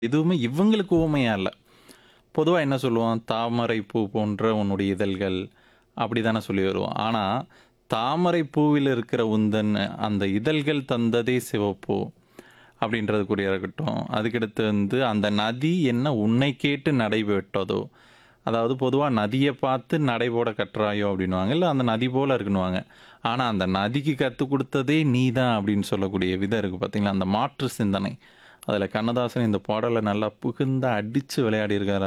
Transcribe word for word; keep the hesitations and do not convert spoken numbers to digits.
எதுவுமே இவங்களுக்கு உவமையா இல்ல. பொதுவா என்ன சொல்லுவோம்? "தாமரை பூ போன்ற உன்னுடைய இதழ்கள்" அப்படி தானே சொல்லி வருவோம். ஆனா, "தாமரை பூவில் இருக்கிற உந்தன் அந்த இதழ்கள் தந்ததே சிவப்போ" அப்படின்றதுக்குரிய இருக்கட்டும். அதுக்கடுத்து வந்து, "அந்த நதி என்ன உன்னை கேட்டு நடைபெற்றதோ" அதாவது பொதுவா "நதிய பார்த்து நடை போட கற்றாயோ" அப்படின்னுவாங்க. இல்ல அந்த நதி போல இருக்குன்னுவாங்க. ஆனா, அந்த நதிக்கு கத்துக் குடுத்ததே நீ தான் அப்படின்னு சொல்லக்கூடிய விதம் இருக்கு பார்த்தீங்களா? அந்த மாற்று சிந்தனை. அதில கண்ணதாசன் இந்த பாடல நல்லா புகுந்து அடிச்சு விளையாடியிருக்காரு.